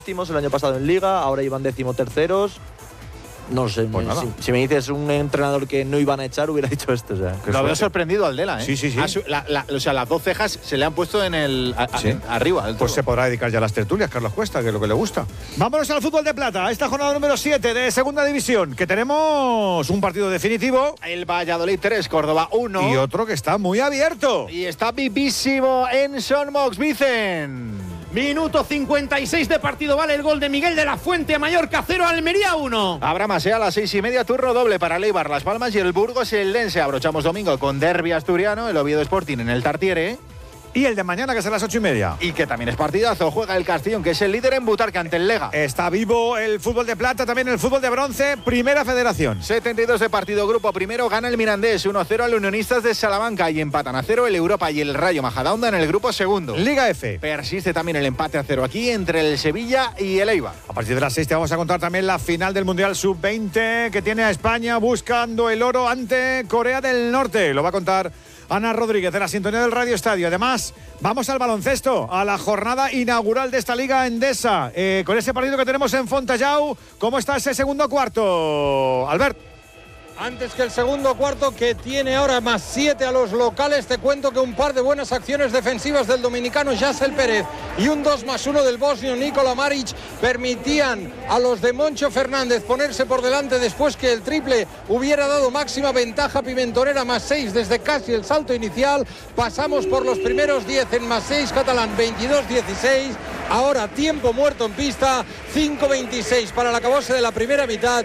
el año pasado en Liga, ahora iban 13º. No sé, pues si me dices un entrenador que no iban a echar, hubiera dicho esto. O sea, lo veo sorprendido al Dela, ¿eh? Sí. O sea, las dos cejas se le han puesto en el arriba. Pues se podrá dedicar ya a las tertulias, Carlos Cuesta, que es lo que le gusta. Vámonos al fútbol de plata, a esta jornada número 7 de Segunda División, que tenemos un partido definitivo. El Valladolid 3, Córdoba 1. Y otro que está muy abierto. Y está vivísimo en Son Mox, Vicen. Minuto 56 de partido, vale el gol de Miguel de la Fuente, Mallorca 0, Almería 1. Habrá más, a las 6:30, turno doble para el Eibar, Las Palmas y el Burgos el Lense. Abrochamos domingo con derbi asturiano, el Oviedo Sporting en el Tartiere. Y el de mañana, que es a las 8:30. Y que también es partidazo, juega el Castellón, que es el líder en Butarque ante el Lega. Está vivo el fútbol de plata, también el fútbol de bronce, Primera Federación. 72 de partido, grupo primero, gana el Mirandés 1-0 al Unionistas de Salamanca y empatan a 0 el Europa y el Rayo Majadahonda en el grupo segundo. Liga F. Persiste también el empate a 0 aquí entre el Sevilla y el Eibar. A partir de las 6 te vamos a contar también la final del Mundial Sub-20 que tiene a España buscando el oro ante Corea del Norte. Lo va a contar Ana Rodríguez de la sintonía del Radio Estadio. Además, vamos al baloncesto, a la jornada inaugural de esta Liga Endesa. Con ese partido que tenemos en Fontallao, ¿cómo está ese segundo cuarto, Albert? Antes que el segundo cuarto, que tiene ahora más 7 a los locales, te cuento que un par de buenas acciones defensivas del dominicano Yasel Pérez y un 2+1 del bosnio Nikola Maric permitían a los de Moncho Fernández ponerse por delante después que el triple hubiera dado máxima ventaja pimentonera, más 6 desde casi el salto inicial. Pasamos por los primeros 10 en más 6 catalán, 22-16. Ahora tiempo muerto en pista, 5:26 para el acabose de la primera mitad,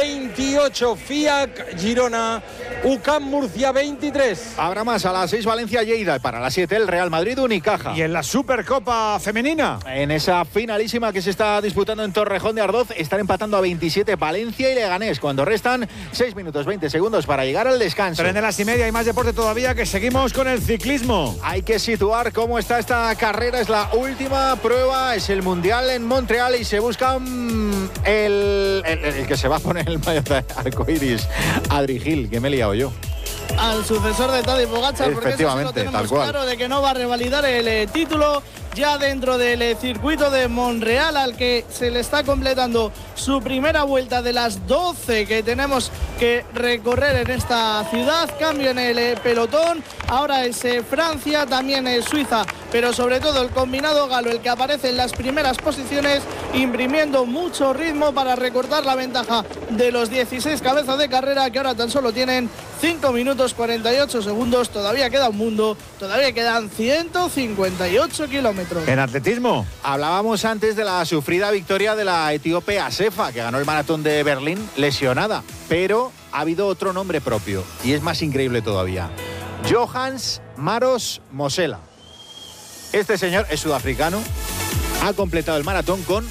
28 FIAC Girona, UCAM Murcia 23. Habrá más, a las 6 Valencia Lleida, para las 7 el Real Madrid Unicaja. Y en la Supercopa Femenina, en esa finalísima que se está disputando en Torrejón de Ardoz, están empatando a 27 Valencia y Leganés, cuando restan 6 minutos 20 segundos para llegar al descanso. 3:30 y más deporte todavía, que seguimos con el ciclismo. Hay que situar cómo está esta carrera, es la última prueba, es el Mundial en Montreal y se busca el que se va a poner el maillot de arcoiris, Adri Gil, que me he liado yo. Al sucesor de Tadej Pogačar, porque eso sí lo tenemos claro, de que no va a revalidar el título ya dentro del circuito de Montreal, al que se le está completando su primera vuelta de las 12 que tenemos que recorrer en esta ciudad. Cambio en el pelotón, ahora es Francia, también es Suiza, pero sobre todo el combinado galo, el que aparece en las primeras posiciones, imprimiendo mucho ritmo para recortar la ventaja de los 16 cabezas de carrera, que ahora tan solo tienen 5 minutos 48 segundos. Todavía queda un mundo, todavía quedan 158 kilómetros. En atletismo, hablábamos antes de la sufrida victoria de la etíope Asefa, que ganó el maratón de Berlín lesionada, pero ha habido otro nombre propio y es más increíble todavía: Johans Maros Mosela. Este señor es sudafricano, ha completado el maratón con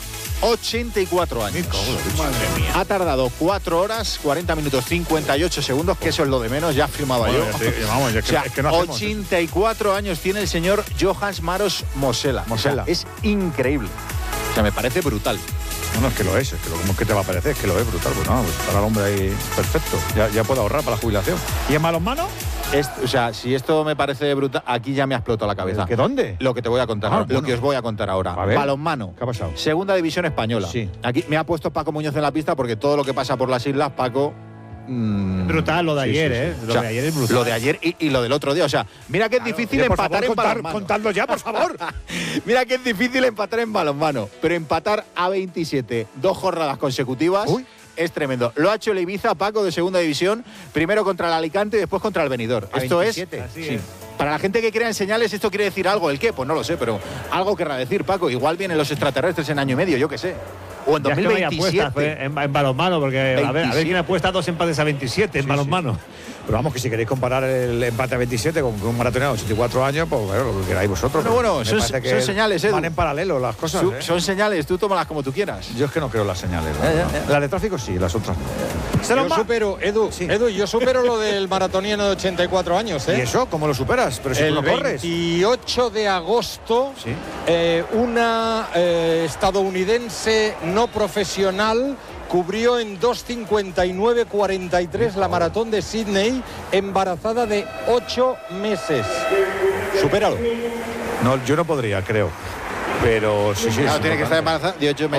84 años. Madre mía. Ha tardado 4 horas, 40 minutos, 58 segundos, que eso es lo de menos, ya firmaba yo. Vamos, o sea, 84 años tiene el señor Johans Maros Mosela. O sea, es increíble. O sea, me parece brutal. No, es que lo es, ¿cómo es que te va a parecer? Es que lo es brutal. Pues no, pues para el hombre ahí, perfecto. Ya puedo ahorrar para la jubilación. ¿Y en balonmano? O sea, si esto me parece brutal, aquí ya me ha explotado la cabeza. ¿Qué dónde? Lo que te voy a contar, lo que os voy a contar ahora. Balonmano. ¿Qué ha pasado? Segunda división española. Sí. Aquí me ha puesto Paco Muñoz en la pista porque todo lo que pasa por las islas, Paco... brutal lo de ayer, ¿eh? Lo de ayer es brutal. Lo de ayer y lo del otro día. O sea, mira que es difícil empatar en balonmano. Contadlo ya, por favor. Mira que es difícil empatar en balonmano. Pero empatar a 27, 2 jornadas consecutivas... Uy. Es tremendo. Lo ha hecho el Ibiza, Paco, de segunda división, primero contra el Alicante y después contra el Benidorm. Esto 27. es... Sí. Para la gente que crea en señales, ¿esto quiere decir algo? ¿El qué? Pues no lo sé, pero algo querrá decir, Paco. Igual vienen los extraterrestres en año y medio, yo qué sé. O en 2027. En balonmano, porque a ver quién apuesta 2 empates a 27 en balonmano. Pero vamos, que si queréis comparar el empate a 27 con un maratoniano de 84 años, pues claro, lo que queráis vosotros. No, bueno, son señales, Edu. Van en paralelo las cosas. Son señales, tú tómalas como tú quieras. Yo es que no creo las señales. ¿No? Las de tráfico sí, las otras no. Yo supero, Edu, yo supero lo del maratoniano de 84 años, ¿eh? ¿Y eso? ¿Cómo lo superas? Pero si tú no corres. El 28 de agosto, ¿sí? Una estadounidense no profesional cubrió en 2:59:43 la maratón de Sydney, embarazada de 8 meses. Supéralo. No, yo no podría, creo. Pero sí, Claro, tiene que estar embarazada de 8 meses.